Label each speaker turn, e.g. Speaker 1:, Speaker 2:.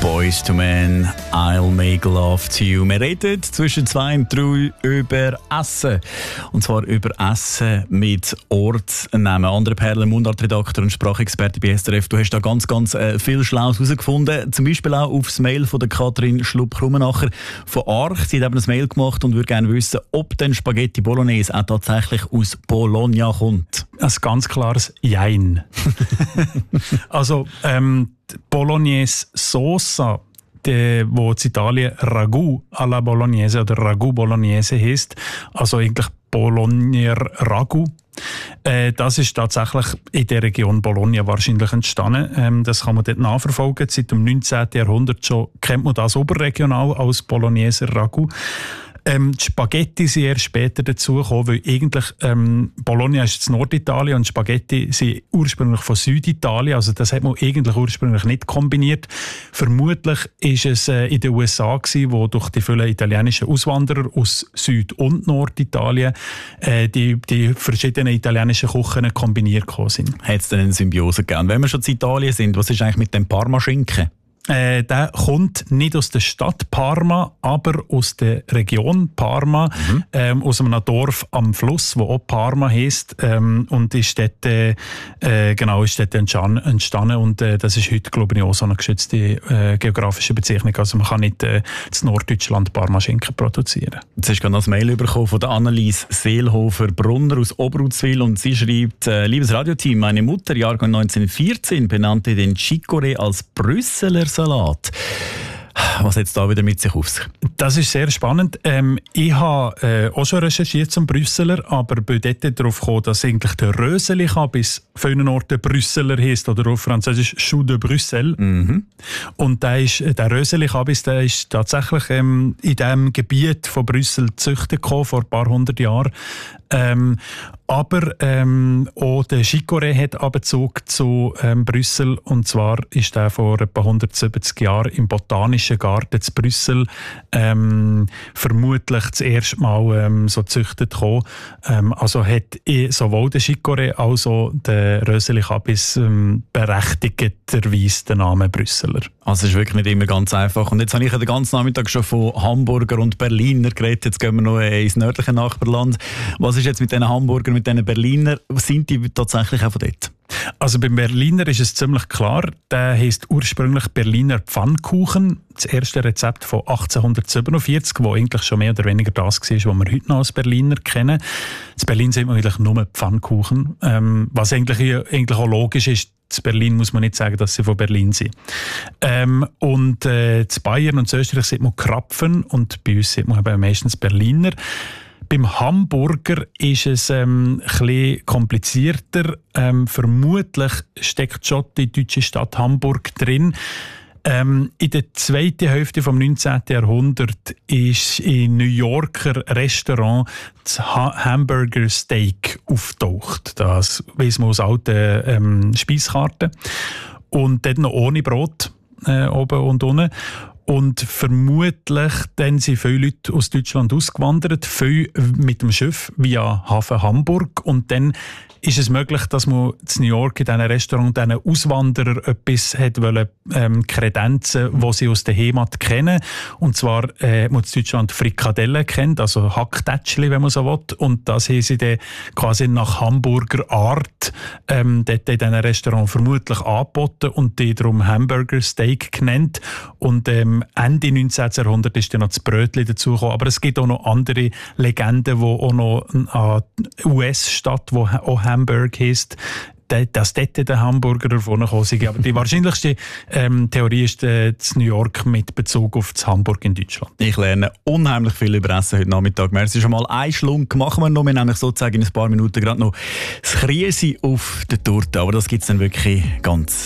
Speaker 1: Boyz II Men, I'll make love to you. Wir reden zwischen 2 und 3 über Essen. Und zwar über Essen mit Ortsnamen. Andere Perlen, Mundartredakteur und Sprachexperte bei SRF. Du hast da ganz viel Schlaues herausgefunden. Zum Beispiel auch auf das Mail von der Katrin Schlupp-Krummenacher von Arch. Sie hat eben ein Mail gemacht und würde gerne wissen, ob denn Spaghetti Bolognese auch tatsächlich aus Bologna kommt.
Speaker 2: Ein ganz klares Jein. Also, Bolognese Soße, wo in Italien Ragu alla Bolognese oder Ragu Bolognese heisst, also eigentlich Bologner Ragu. Das ist tatsächlich in der Region Bologna wahrscheinlich entstanden. Das kann man dort nachverfolgen. Seit dem 19. Jahrhundert schon kennt man das oberregional als Bologneser Ragu. Die Spaghetti sind erst später dazugekommen, weil eigentlich Bologna ist jetzt Norditalien und Spaghetti sind ursprünglich von Süditalien, also das hat man eigentlich ursprünglich nicht kombiniert. Vermutlich ist es in den USA gewesen, wo durch die vielen italienischen Auswanderer aus Süd- und Norditalien die verschiedenen italienischen Küchen kombiniert gekommen sind.
Speaker 1: Hat es denn eine Symbiose gegeben? Wenn wir schon in Italien sind, was ist eigentlich mit dem Parmaschinken?
Speaker 2: Der kommt nicht aus der Stadt Parma, aber aus der Region Parma, aus einem Dorf am Fluss, wo auch Parma heisst, und ist dort, ist dort entstanden. Und das ist heute, glaube ich, auch so eine geschützte geografische Bezeichnung. Also man kann nicht in Norddeutschland Parmaschinken produzieren.
Speaker 1: Jetzt hast du gerade ein Mail bekommen von der Annelies Seelhofer-Brunner aus Oberutzwil und sie schreibt: Liebes Radioteam, meine Mutter, Jahrgang 1914, benannte den Chicorée als Brüsseler Salat. Was hat es da wieder mit sich auf sich?
Speaker 2: Das ist sehr spannend. Ich habe auch schon recherchiert zum Brüsseler, aber bin dort darauf gekommen, dass eigentlich der Röseli-Kabis vielen Orten Brüsseler heisst oder auf Französisch Chou de Bruxelles. Mhm. Und der Röseli-Kabis, der ist tatsächlich in diesem Gebiet von Brüssel gezüchtet gekommen, vor ein paar hundert Jahren. Aber auch der Chicorée hat Bezug zu Brüssel, und zwar ist der vor etwa 170 Jahren im Botanischen Garten zu Brüssel vermutlich das erste Mal so gezüchtet gekommen. Also hat sowohl der Chicorée als auch der Röseli-Kabis berechtigterweise den Namen Brüsseler.
Speaker 1: Also es ist wirklich nicht immer ganz einfach. Und jetzt habe ich ja den ganzen Nachmittag schon von Hamburger und Berliner geredet. Jetzt gehen wir noch ins nördliche Nachbarland. Was ist jetzt mit diesen Hamburger, mit diesen Berliner? Sind die tatsächlich auch von dort?
Speaker 2: Also beim Berliner ist es ziemlich klar. Der heisst ursprünglich Berliner Pfannkuchen. Das erste Rezept von 1847, wo eigentlich schon mehr oder weniger das war, was wir heute noch als Berliner kennen. In Berlin sieht man eigentlich nur Pfannkuchen. Was eigentlich auch logisch ist. In Berlin muss man nicht sagen, dass sie von Berlin sind. Und in Bayern und in Österreich sieht man Krapfen und bei uns sieht man eben meistens Berliner. Beim Hamburger ist es ein bisschen komplizierter. Vermutlich steckt schon die deutsche Stadt Hamburg drin. In der zweiten Hälfte des 19. Jahrhunderts ist in New Yorker Restaurant das Hamburger Steak auftaucht. Das weiss man aus alten Speiskarten. Und dort noch ohne Brot, oben und unten. Und vermutlich dann sind viele Leute aus Deutschland ausgewandert, viele mit dem Schiff via Hafen Hamburg. Und dann ist es möglich, dass man in New York in diesen Restaurant diesen Auswanderern etwas hat wollen, kredenzen, die sie aus der Heimat kennen. Und zwar man in Deutschland Frikadellen kennt, also Hacktätschli, wenn man so will. Und das haben sie dann quasi nach Hamburger Art dort in diesen Restaurant vermutlich angeboten und die darum Hamburger Steak genannt. Und Ende 19. Jahrhundert ist dann noch das Brötchen dazugekommen. Aber es gibt auch noch andere Legenden, die auch noch an US-Stadt, die auch Hamburg heisst, dass dort der Hamburger davon gekommen sind. Aber die wahrscheinlichste Theorie ist New York mit Bezug auf das Hamburg in Deutschland.
Speaker 1: Ich lerne unheimlich viel über Essen heute Nachmittag. Merci schon mal. Einen Schlunk machen wir noch. Wir nämlich sozusagen in ein paar Minuten gerade noch das Kriesi auf der Torte. Aber das gibt es dann wirklich ganz